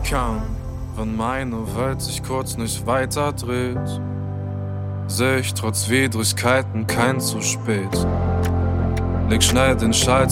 kann, wenn meine Welt sich kurz nicht weiter dreht, seh ich trotz Widrigkeiten kein zu spät. Leg schnell den Schalter